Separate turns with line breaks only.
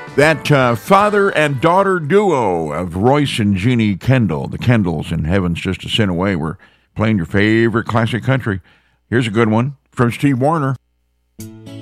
That father and daughter duo of Royce and Jeannie Kendall, the Kendalls in Heaven's Just a Sin Away, were playing your favorite classic country. Here's a good one from Steve Wariner.